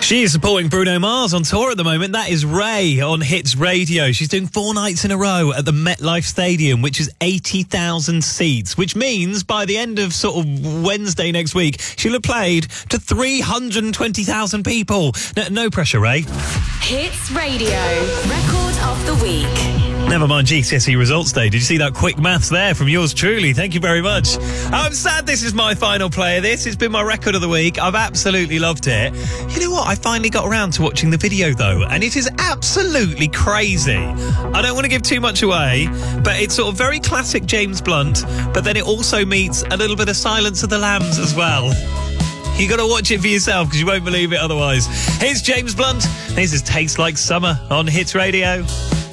She is supporting Bruno Mars on tour at the moment. That is Ray on Hits Radio. She's doing 4 nights in a row at the MetLife Stadium, which is 80,000 seats, which means by the end of sort of Wednesday next week, she'll have played to 320,000 people. No pressure, Ray. Hits Radio. Record of the Week. Never mind GCSE results day. Did you see that quick maths there from yours truly? Thank you very much. I'm sad this is my final play of this. It's been my record of the week. I've absolutely loved it. You know what? I finally got around to watching the video though, and it is absolutely crazy. I don't want to give too much away, but it's sort of very classic James Blunt, but then it also meets a little bit of Silence of the Lambs as well. You got to watch it for yourself because you won't believe it otherwise. Here's James Blunt. This is Tastes Like Summer on Hits Radio.